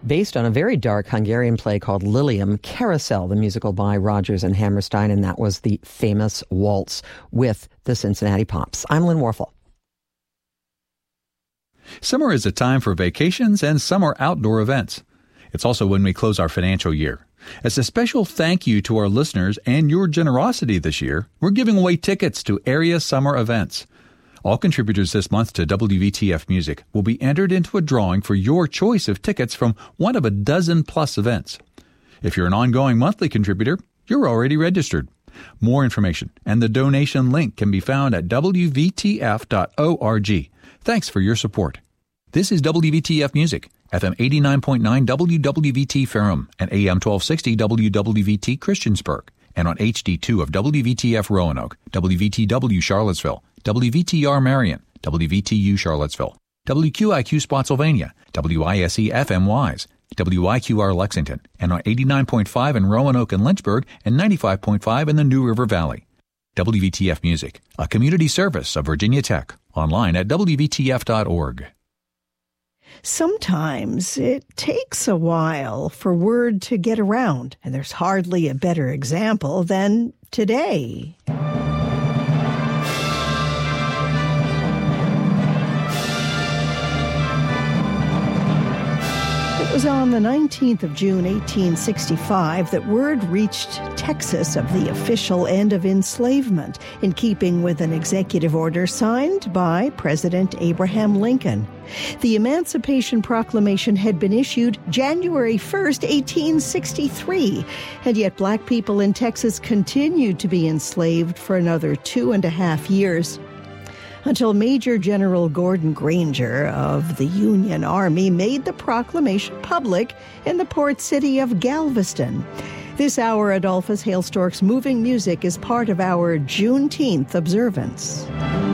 based on a very dark Hungarian play called Lilium, Carousel, the musical by Rodgers and Hammerstein, and that was the famous waltz with the Cincinnati Pops. I'm Lynn Warfel. Summer is a time for vacations and summer outdoor events. It's also when we close our financial year. As a special thank you to our listeners and your generosity this year, we're giving away tickets to area summer events. All contributors this month to WVTF Music will be entered into a drawing for your choice of tickets from one of a dozen plus events. If you're an ongoing monthly contributor, you're already registered. More information and the donation link can be found at WVTF.org. Thanks for your support. This is WVTF Music, FM 89.9 WWVT Ferrum and AM 1260 WWVT Christiansburg, and on HD2 of WVTF Roanoke, WVTW Charlottesville, WVTR Marion, WVTU Charlottesville, WQIQ Spotsylvania, WISE FM Wise, WIQR Lexington, and on 89.5 in Roanoke and Lynchburg and 95.5 in the New River Valley. WVTF Music, a community service of Virginia Tech, online at WVTF.org. Sometimes it takes a while for word to get around, and there's hardly a better example than today. It was on the 19th of June, 1865, that word reached Texas of the official end of enslavement, in keeping with an executive order signed by President Abraham Lincoln. The Emancipation Proclamation had been issued January 1st, 1863, and yet black people in Texas continued to be enslaved for another 2.5 years. Until Major General Gordon Granger of the Union Army made the proclamation public in the port city of Galveston. This hour, Adolphus Hailstork's moving music is part of our Juneteenth observance.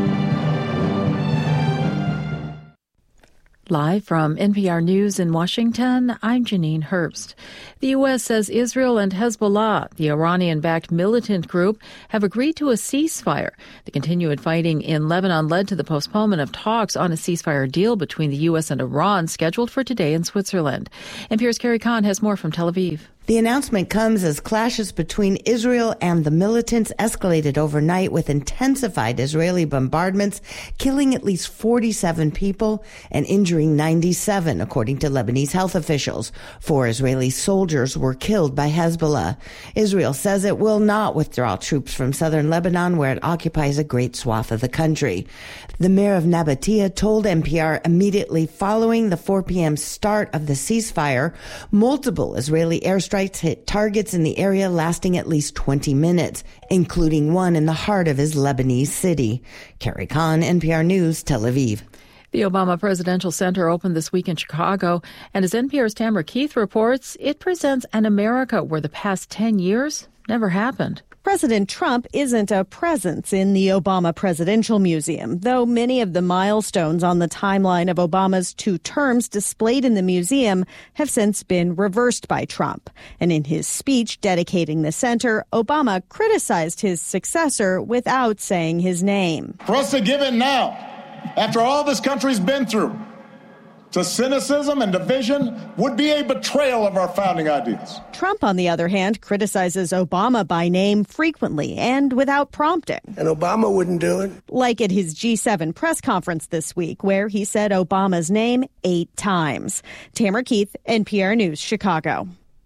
Live from NPR News in Washington, I'm Janine Herbst. The U.S. says Israel and Hezbollah, the Iranian-backed militant group, have agreed to a ceasefire. The continued fighting in Lebanon led to the postponement of talks on a ceasefire deal between the U.S. and Iran scheduled for today in Switzerland. NPR's Carrie Kahn has more from Tel Aviv. The announcement comes as clashes between Israel and the militants escalated overnight with intensified Israeli bombardments, killing at least 47 people and injuring 97, according to Lebanese health officials. 4 Israeli soldiers were killed by Hezbollah. Israel says it will not withdraw troops from southern Lebanon, where it occupies a great swath of the country. The mayor of Nabatea told NPR immediately following the 4 p.m. start of the ceasefire, multiple Israeli airstrikes hit targets in the area lasting at least 20 minutes, including one in the heart of his Lebanese city. Carrie Kahn, NPR News, Tel Aviv. The Obama Presidential Center opened this week in Chicago, and as NPR's Tamara Keith reports, it presents an America where the past 10 years never happened. President Trump isn't a presence in the Obama Presidential Museum, though many of the milestones on the timeline of Obama's 2 terms displayed in the museum have since been reversed by Trump. And in his speech dedicating the center, Obama criticized his successor without saying his name. For us to give in now, after all this country's been through, to cynicism and division would be a betrayal of our founding ideas. Trump, on the other hand, criticizes Obama by name frequently and without prompting. And Obama wouldn't do it. Like at his G7 press conference this week, where he said Obama's name 8 times. Tamara Keith, NPR News, Chicago.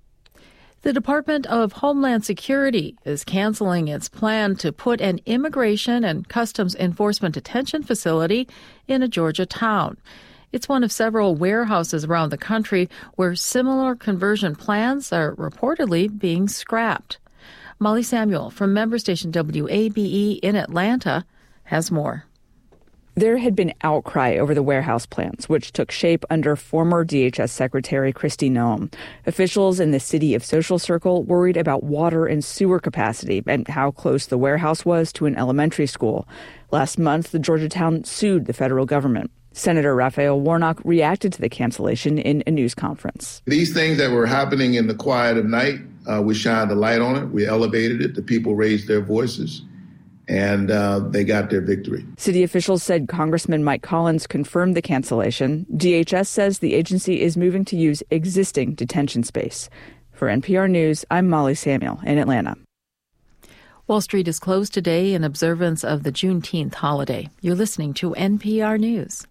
The Department of Homeland Security is canceling its plan to put an immigration and customs enforcement detention facility in a Georgia town. It's one of several warehouses around the country where similar conversion plans are reportedly being scrapped. Molly Samuel from member station WABE in Atlanta has more. There had been outcry over the warehouse plans, which took shape under former DHS Secretary Kristi Noem. Officials in the city of Social Circle worried about water and sewer capacity and how close the warehouse was to an elementary school. Last month, the Georgia town sued the federal government. Senator Raphael Warnock reacted to the cancellation in a news conference. These things that were happening in the quiet of night, we shined the light on it. We elevated it. The people raised their voices. and they got their victory. City officials said Congressman Mike Collins confirmed the cancellation. DHS says the agency is moving to use existing detention space. For NPR News, I'm Molly Samuel in Atlanta. Wall Street is closed today in observance of the Juneteenth holiday. You're listening to NPR News.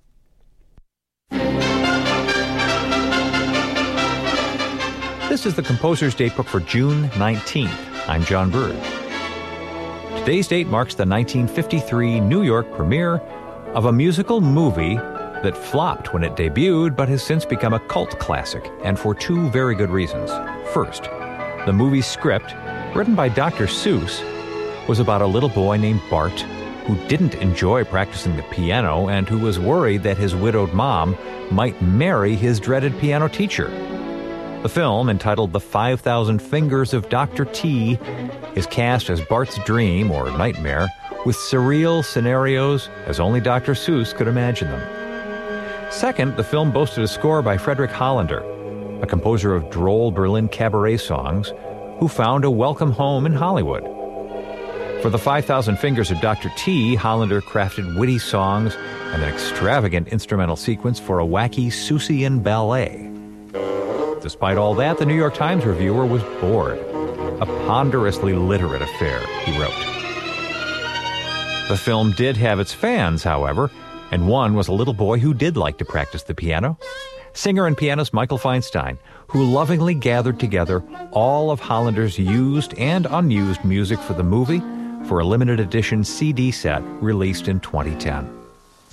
This is the Composer's Datebook for June 19th. I'm John Bird. Today's date marks the 1953 New York premiere of a musical movie that flopped when it debuted but has since become a cult classic, and for two very good reasons. First, the movie's script, written by Dr. Seuss, was about a little boy named Bart who didn't enjoy practicing the piano and who was worried that his widowed mom might marry his dreaded piano teacher. The film, entitled The 5,000 Fingers of Dr. T, is cast as Bart's dream, or nightmare, with surreal scenarios as only Dr. Seuss could imagine them. Second, the film boasted a score by Frederick Hollander, a composer of droll Berlin cabaret songs who found a welcome home in Hollywood. For The 5,000 Fingers of Dr. T, Hollander crafted witty songs and an extravagant instrumental sequence for a wacky Seussian ballet. Despite all that, the New York Times reviewer was bored. A ponderously literate affair, he wrote. The film did have its fans, however, and one was a little boy who did like to practice the piano. Singer and pianist Michael Feinstein, who lovingly gathered together all of Hollander's used and unused music for the movie for a limited edition CD set released in 2010.